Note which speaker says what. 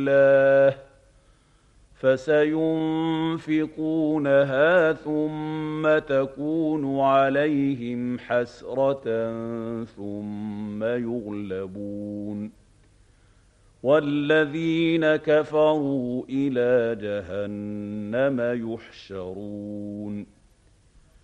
Speaker 1: الله فسينفقونها ثم تكون عليهم حسرة ثم يغلبون والذين كفروا إلى جهنم يحشرون